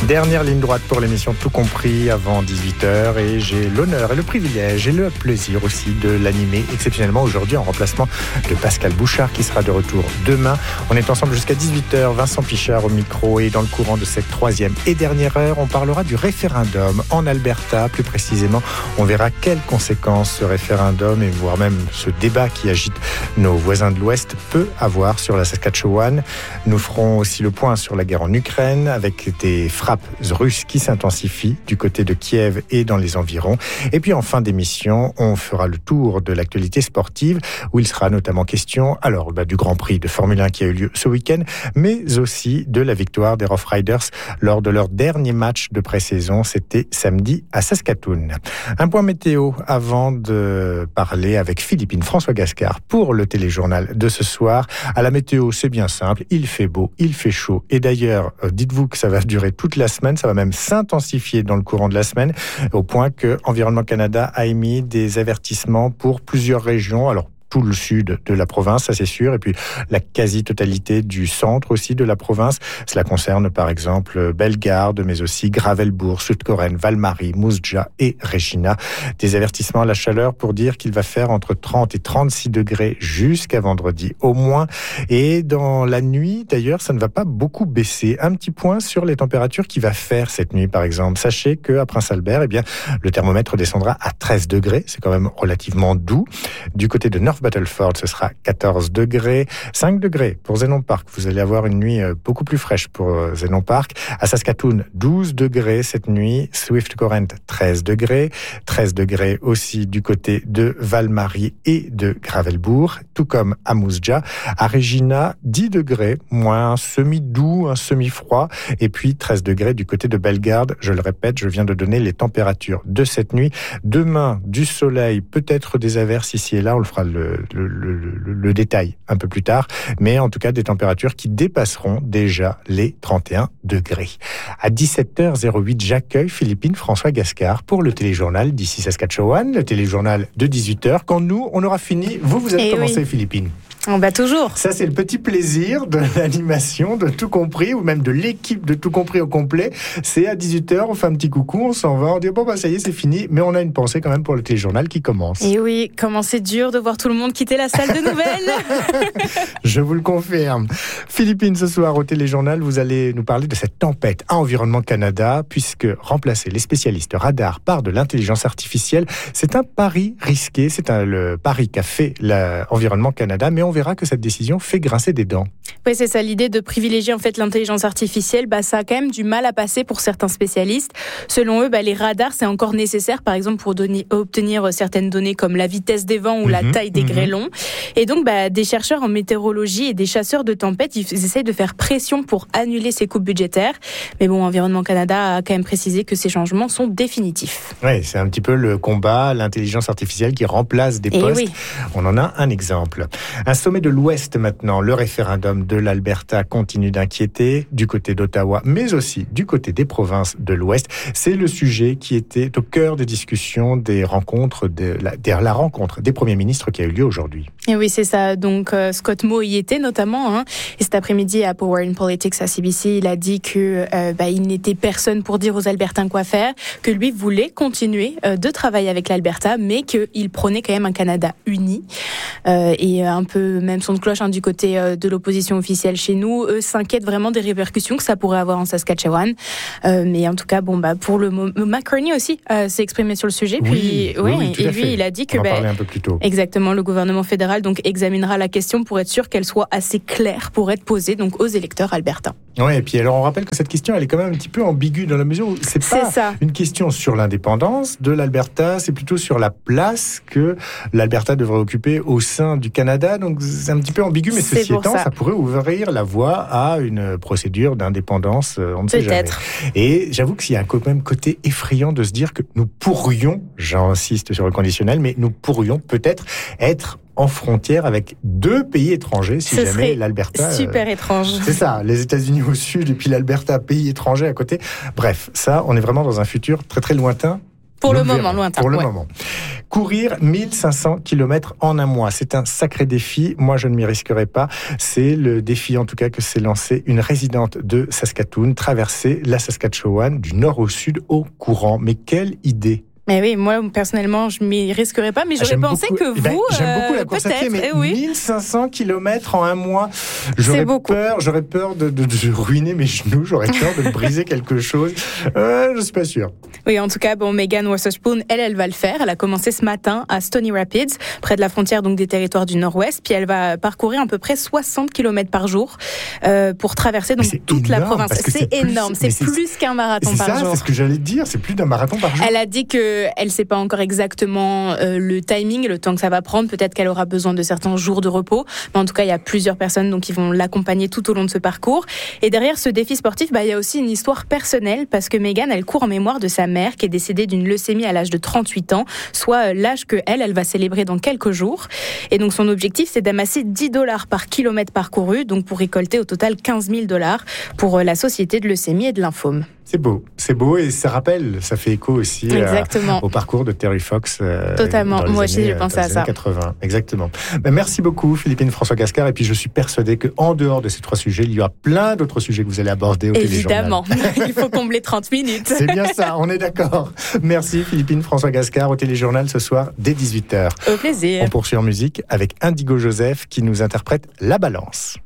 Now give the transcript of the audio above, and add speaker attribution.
Speaker 1: Dernière ligne droite pour l'émission Tout compris avant 18h et j'ai l'honneur et le privilège et le plaisir aussi de l'animer exceptionnellement aujourd'hui en remplacement de Pascal Bouchard qui sera de retour demain. On est ensemble jusqu'à 18h, Vincent Pichard au micro et dans le courant de cette troisième et dernière heure, on parlera du référendum en Alberta. Plus précisément, on verra quelles conséquences ce référendum et voire même ce débat qui agite nos voisins de l'Ouest peut avoir sur la Saskatchewan. Nous ferons aussi le point sur la guerre en Ukraine avec des frappes russes qui s'intensifient du côté de Kiev et dans les environs. Et puis en fin d'émission, on fera le tour de l'actualité sportive où il sera notamment question du Grand Prix de Formule 1 qui a eu lieu ce week-end, mais aussi de la victoire des Rough Riders lors de leur dernier match de pré-saison. C'était samedi à Saskatoon. Un point météo avant de parler avec Philippine François Gascard pour le téléjournal de ce soir. À la météo, c'est bien simple. Il fait beau, il fait chaud. Et d'ailleurs, dites-vous que ça va durer toute la semaine. Ça va même s'intensifier dans le courant de la semaine, au point que Environnement Canada a émis des avertissements pour plusieurs régions. Alors, tout le sud de la province, ça c'est sûr, et puis la quasi-totalité du centre aussi de la province. Cela concerne par exemple Bellegarde, mais aussi Gravelbourg, Sud-Corène, Val-Marie, Moose Jaw et Regina. Des avertissements à la chaleur pour dire qu'il va faire entre 30 et 36 degrés jusqu'à vendredi au moins. Et dans la nuit, d'ailleurs, ça ne va pas beaucoup baisser. Un petit point sur les températures qu'il va faire cette nuit, par exemple. Sachez qu'à Prince-Albert, le thermomètre descendra à 13 degrés. C'est quand même relativement doux. Du côté de North Battleford, ce sera 14 degrés, 5 degrés pour Zenon Park. Vous allez avoir une nuit beaucoup plus fraîche pour Zenon Park. À Saskatoon, 12 degrés cette nuit. Swift Current, 13 degrés. 13 degrés aussi du côté de Val-Marie et de Gravelbourg, tout comme à Moose Jaw. À Regina, 10 degrés, moins un semi-doux, un semi-froid. Et puis 13 degrés du côté de Bellegarde. Je le répète, je viens de donner les températures de cette nuit. Demain, du soleil, peut-être des averses ici et là. On le fera le détail un peu plus tard, mais en tout cas des températures qui dépasseront déjà les 31 degrés. À 17h08, j'accueille Philippine François Gascard pour le téléjournal d'ici Saskatchewan, le téléjournal de 18h. Quand nous, on aura fini, vous allez commencer, Philippine.
Speaker 2: Toujours.
Speaker 1: Ça, c'est le petit plaisir de l'animation de Tout compris, ou même de l'équipe de Tout compris au complet. C'est à 18h, on fait un petit coucou, on s'en va, on dit ça y est, c'est fini. Mais on a une pensée quand même pour le téléjournal qui commence.
Speaker 2: Et oui, comment c'est dur de voir tout le monde quitter la salle de nouvelles.
Speaker 1: Je vous le confirme. Philippine, ce soir au téléjournal, vous allez nous parler de cette tempête à Environnement Canada, puisque remplacer les spécialistes radars par de l'intelligence artificielle, c'est un pari risqué. C'est le pari qu'a fait l'Environnement Canada, mais on verra que cette décision fait grincer des dents.
Speaker 2: Oui, c'est ça, l'idée de privilégier en fait l'intelligence artificielle, ça a quand même du mal à passer pour certains spécialistes. Selon eux, les radars, c'est encore nécessaire, par exemple, pour obtenir certaines données comme la vitesse des vents ou la taille des grêlons. Et donc, des chercheurs en météorologie et des chasseurs de tempêtes, ils essayent de faire pression pour annuler ces coupes budgétaires. Mais bon, Environnement Canada a quand même précisé que ces changements sont définitifs.
Speaker 1: Oui, c'est un petit peu le combat, l'intelligence artificielle qui remplace des postes. Oui. On en a un exemple. Un sommet de l'Ouest maintenant, le référendum de l'Alberta continue d'inquiéter du côté d'Ottawa, mais aussi du côté des provinces de l'Ouest. C'est le sujet qui était au cœur des discussions des rencontres, la rencontre des premiers ministres qui a eu lieu aujourd'hui.
Speaker 2: Et oui, c'est ça. Donc, Scott Moe y était notamment. Et cet après-midi, à Power in Politics à CBC, il a dit que il n'était personne pour dire aux Albertains quoi faire, que lui voulait continuer de travailler avec l'Alberta, mais qu'il prônait quand même un Canada uni. Et un peu même son de cloche du côté de l'opposition officielle chez nous. Eux s'inquiètent vraiment des répercussions que ça pourrait avoir en Saskatchewan. Mais en tout cas, pour le moment, McCartney aussi s'est exprimé sur le sujet.
Speaker 1: Oui,
Speaker 2: et lui, il a dit que
Speaker 1: on en parlait un peu plus tôt.
Speaker 2: Exactement, le gouvernement fédéral donc examinera la question pour être sûr qu'elle soit assez claire pour être posée donc aux électeurs albertains.
Speaker 1: Oui, et puis alors on rappelle que cette question, elle est quand même un petit peu ambiguë dans la mesure où c'est pas une question sur l'indépendance de l'Alberta, c'est plutôt sur la place que l'Alberta devrait occuper au sein du Canada. Donc c'est un petit peu ambigu, mais ceci étant, ça pourrait ouvrir la voie à une procédure d'indépendance, on ne sait
Speaker 2: Peut-être.
Speaker 1: Jamais. Et j'avoue qu'il y a quand même côté effrayant de se dire que nous pourrions, j'insiste sur le conditionnel, mais nous pourrions peut-être être en frontière avec deux pays étrangers, si jamais l'Alberta...
Speaker 2: super étrange.
Speaker 1: C'est ça, les États-Unis au sud et puis l'Alberta, pays étranger à côté. Bref, ça, on est vraiment dans un futur très très lointain,
Speaker 2: Pour le moment, lointain.
Speaker 1: Pour le moment. Courir 1500 km en un mois, c'est un sacré défi. Moi, je ne m'y risquerai pas. C'est le défi, en tout cas, que s'est lancé une résidente de Saskatoon, traverser la Saskatchewan du nord au sud au courant. Mais quelle idée!
Speaker 2: Mais oui, moi personnellement, je m'y risquerais pas, mais j'aurais pensé que vous,
Speaker 1: j'aime beaucoup la course à pied, mais 1500 km en un mois, j'aurais peur de ruiner mes genoux, j'aurais peur de briser quelque chose. Je suis pas sûr.
Speaker 2: Oui, en tout cas, Megan Wasserspoon, elle va le faire. Elle a commencé ce matin à Stony Rapids, près de la frontière donc des territoires du Nord-Ouest, puis elle va parcourir à peu près 60 km par jour pour traverser donc toute la province. C'est énorme, c'est plus qu'un marathon par jour.
Speaker 1: C'est ce que j'allais te dire, c'est plus d'un marathon par jour.
Speaker 2: Elle a dit que elle ne sait pas encore exactement le timing, le temps que ça va prendre. Peut-être qu'elle aura besoin de certains jours de repos. Mais en tout cas, il y a plusieurs personnes qui vont l'accompagner tout au long de ce parcours. Et derrière ce défi sportif, il y a aussi une histoire personnelle parce que Megan, elle court en mémoire de sa mère qui est décédée d'une leucémie à l'âge de 38 ans, soit l'âge que elle va célébrer dans quelques jours. Et donc, son objectif, c'est d'amasser $10 par kilomètre parcouru, donc pour récolter au total $15 000 pour la Société de leucémie et de lymphome.
Speaker 1: C'est beau et ça fait écho aussi au parcours de Terry Fox.
Speaker 2: Totalement, moi aussi je pensais à ça.
Speaker 1: 80, exactement. Merci beaucoup Philippine François-Gascard, et puis je suis persuadé qu'en dehors de ces 3 sujets, il y aura plein d'autres sujets que vous allez aborder au Téléjournal.
Speaker 2: Évidemment, il faut combler 30 minutes.
Speaker 1: C'est bien ça, on est d'accord. Merci Philippine François-Gascard au Téléjournal ce soir dès 18h.
Speaker 2: Au plaisir.
Speaker 1: On poursuit en musique avec Indigo Joseph qui nous interprète La Balance.